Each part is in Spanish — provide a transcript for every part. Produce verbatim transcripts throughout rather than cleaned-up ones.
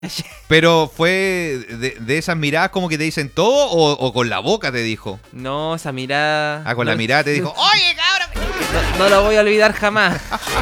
Pero fue de, de esas miradas como que te dicen todo o, o con la boca te dijo. No, esa mirada... Ah, con no, la mirada te dijo, oye, cabrón. No, no lo voy a olvidar jamás.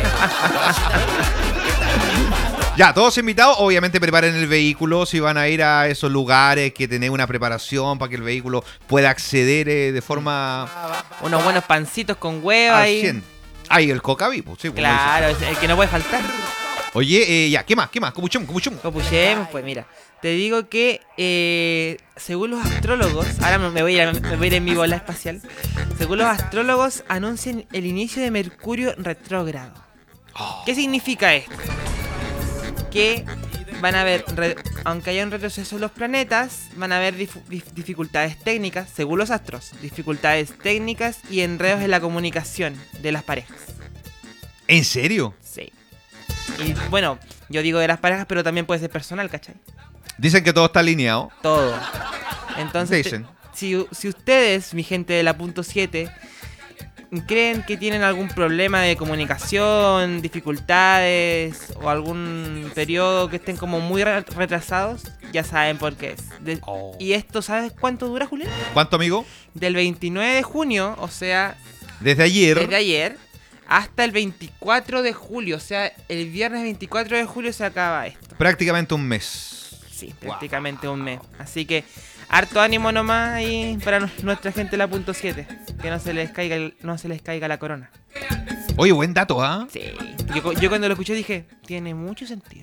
Ya, todos invitados, obviamente preparen el vehículo si van a ir a esos lugares que tenés una preparación para que el vehículo pueda acceder eh, de forma... Unos buenos pancitos con hueva al y... cien. Ahí el cocaví, pues, sí, como Claro, dice. el que no puede faltar. Oye, eh, ya, ¿qué más? ¿Qué más? Copuchum, copuchum. Copuchemos, pues mira. Te digo que eh, según los astrólogos, ahora me voy, a ir, me voy a ir en mi bola espacial. Según los astrólogos anuncian el inicio de Mercurio retrógrado. Oh. ¿Qué significa esto? Que van a haber, re, aunque haya un retroceso en los planetas, van a haber dif, dif, dificultades técnicas, según los astros, dificultades técnicas y enredos en la comunicación de las parejas. ¿En serio? Sí. Y bueno, yo digo de las parejas, pero también puede ser personal, ¿cachai? Dicen que todo está alineado. Todo. Entonces, Dicen. te, si, si ustedes, mi gente de la punto siete, creen que tienen algún problema de comunicación, dificultades o algún periodo que estén como muy retrasados, ya saben por qué es. De, Oh. ¿Y esto sabes cuánto dura, Julián? ¿Cuánto, amigo? Del veintinueve de junio, o sea, Desde ayer. desde ayer, hasta el veinticuatro de julio, o sea, el viernes veinticuatro de julio se acaba esto. Prácticamente un mes. Sí, prácticamente wow. un mes. Así que harto ánimo nomás ahí para nuestra gente de la punto siete. Que no se les caiga el, no se les caiga la corona. Oye, buen dato, ¿ah? ¿eh? Sí. Yo, yo cuando lo escuché dije, tiene mucho sentido.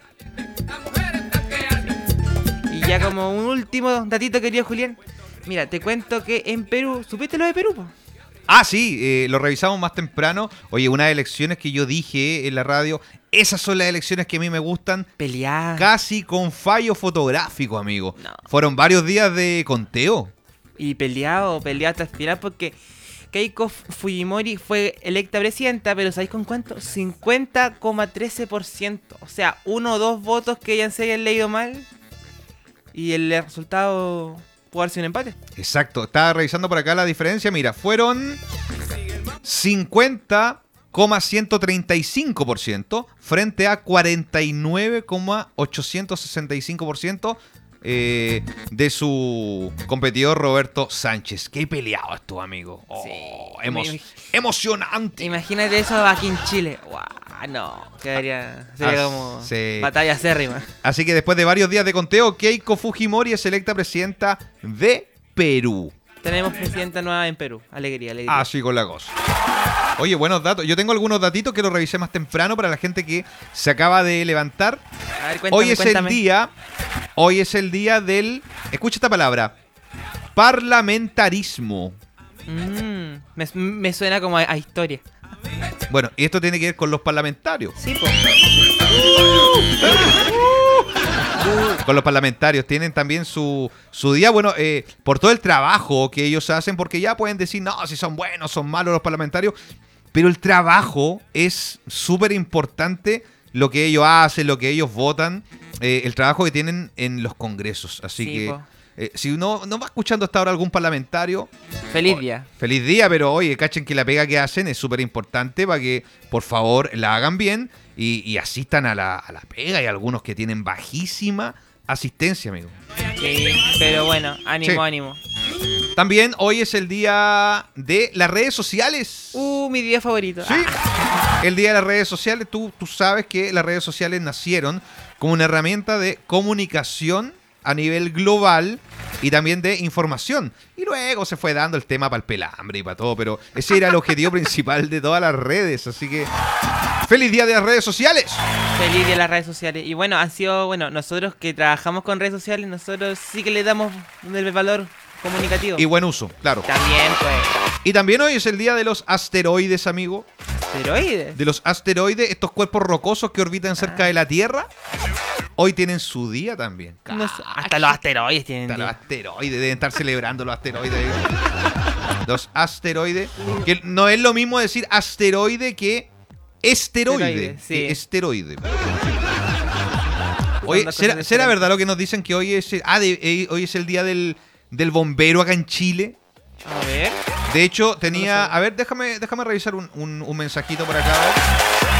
Sí. Y ya como un último datito, querido Julián. Mira, te cuento que en Perú, ¿supiste lo de Perú, po? Ah, sí, eh, lo revisamos más temprano. Oye, unas elecciones que yo dije en la radio, esas son las elecciones que a mí me gustan. Pelear. Casi con fallo fotográfico, amigo. No. Fueron varios días de conteo. Y peleado, peleado hasta aspirar porque Keiko Fujimori fue electa presidenta, pero ¿sabéis con cuánto? cincuenta coma trece por ciento. O sea, uno o dos votos que ya se hayan leído mal y el resultado... puede darse un empate. Exacto, estaba revisando por acá la diferencia. Mira, fueron cincuenta coma ciento treinta y cinco por ciento frente a cuarenta y nueve coma ochocientos sesenta y cinco por ciento eh, de su competidor Roberto Sánchez. Qué peleado estuvo, amigo. Oh, sí, emo me, emocionante. Imagínate eso aquí en Chile. Wow, no, quedaría sería ah, como sí. batalla acérrima. Así que después de varios días de conteo, Keiko Fujimori es electa presidenta de Perú. Tenemos presidenta nueva en Perú. Alegría, alegría. Así con la cosa. Oye, buenos datos. Yo tengo algunos datitos que los revisé más temprano para la gente que se acaba de levantar. A ver, cuéntame, hoy es cuéntame. el día, hoy es el día del, escucha esta palabra, parlamentarismo. Mm, me, me suena como a, a historia. Bueno, y esto tiene que ver con los parlamentarios. Sí, pues. Con los parlamentarios tienen también su, su día, bueno, eh, por todo el trabajo que ellos hacen, porque ya pueden decir, no, si son buenos, son malos los parlamentarios, pero el trabajo es súper importante, lo que ellos hacen, lo que ellos votan, eh, el trabajo que tienen en los congresos. Así sí, que, po. eh, si no, no va escuchando hasta ahora algún parlamentario... Feliz oh, día. Feliz día, pero oye, cachen que la pega que hacen es súper importante para que, por favor, la hagan bien y, y asistan a la, a la pega. Hay algunos que tienen bajísima asistencia, amigo. Sí, pero bueno, ánimo, sí. ánimo. También hoy es el día de las redes sociales. Uh, mi día favorito. Sí, el día de las redes sociales. Tú, tú sabes que las redes sociales nacieron como una herramienta de comunicación a nivel global y también de información. Y luego se fue dando el tema para el pelambre y para todo, pero ese era el objetivo principal de todas las redes. Así que, ¡feliz día de las redes sociales! Feliz día de las redes sociales. Y bueno, han sido, bueno, nosotros que trabajamos con redes sociales, nosotros sí que le damos el valor comunicativo. Y buen uso, claro. También, pues. Y también hoy es el día de los asteroides, amigo. ¿Asteroides? De los asteroides, estos cuerpos rocosos que orbitan cerca ah. de la Tierra. Hoy tienen su día también. No sé, hasta los asteroides tienen hasta día. los asteroides, deben estar celebrando los asteroides. Los asteroides. Que no es lo mismo decir asteroide que esteroide. Esteroide, sí. Que esteroide. Oye, ¿será, ¿será verdad lo que nos dicen que hoy es, ah, de, eh, hoy es el día del, del bombero acá en Chile? A ver. De hecho, tenía... A ver, déjame, déjame revisar un, un, un mensajito por acá.